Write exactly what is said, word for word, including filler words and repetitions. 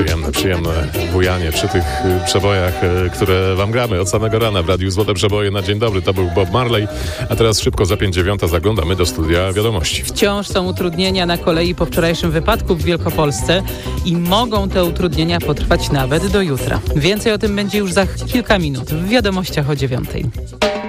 Przyjemne, przyjemne bujanie przy tych przebojach, które wam gramy od samego rana w Radiu Złote Przeboje na dzień dobry. To był Bob Marley, a teraz szybko za pięć dziewiąta zaglądamy do studia wiadomości. Wciąż są utrudnienia na kolei po wczorajszym wypadku w Wielkopolsce i mogą te utrudnienia potrwać nawet do jutra. Więcej o tym będzie już za kilka minut w wiadomościach o dziewiątej.